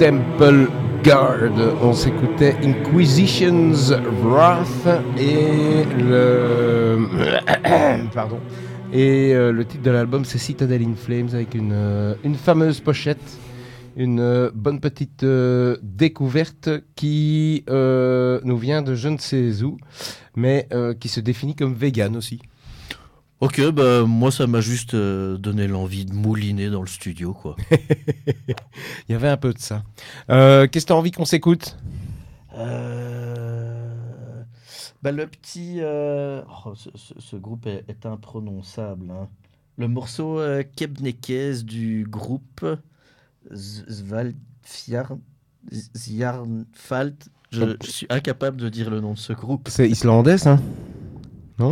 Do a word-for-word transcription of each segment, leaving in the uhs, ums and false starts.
Temple Guard. On s'écoutait Inquisition's Wrath et le pardon et euh, le titre de l'album c'est Citadel in Flames avec une euh, une fameuse pochette, une euh, bonne petite euh, découverte qui euh, nous vient de je ne sais où, mais euh, qui se définit comme vegan aussi. Ok, bah moi ça m'a juste euh, donné l'envie de mouliner dans le studio, quoi. Il y avait un peu de ça. Euh, qu'est-ce que tu as envie qu'on s'écoute ? Euh... Bah, le petit... euh, oh, ce, ce- ce groupe est, est imprononçable, hein. Le morceau euh, Kebnekaise du groupe Z- Svalfjar- Zjarnfalt. Je, je suis incapable de dire le nom de ce groupe. C'est islandais, ça ? Non ?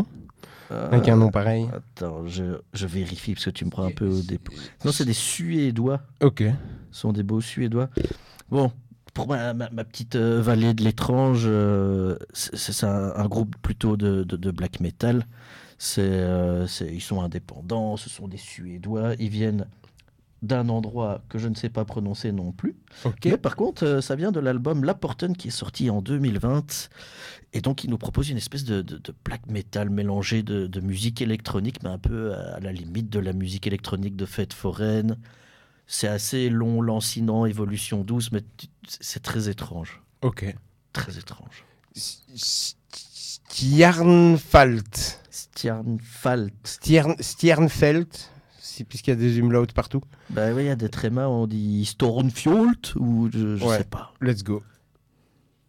Avec un Euh, nom pareil. Attends, je, je vérifie parce que tu me prends un peu au dépôt. Non, c'est des Suédois. Ok. Ce sont des beaux Suédois. Bon, pour ma, ma, ma petite euh, vallée de l'étrange, euh, c'est c'est un, un groupe plutôt de, de, de black metal. C'est, euh, c'est- ils sont indépendants, ce sont des Suédois. Ils viennent d'un endroit que je ne sais pas prononcer non plus. Ok. Mais par contre, euh, ça vient de l'album La Porten qui est sorti en deux mille vingt. Et donc, il nous propose une espèce de, de- de black metal mélangé de, de musique électronique, mais un peu à, à la limite de la musique électronique de fête foraine. C'est assez long, lancinant, évolution douce, mais tu- c'est très étrange. Ok. Très étrange. Stjarnfalt. Stjarnfalt. Stjern, Stjernfelt, si, puisqu'il y a des umlauts partout. Bah oui, il y a des trémas, on dit Stornfjolt, ou je, je Ouais. sais pas. Let's go.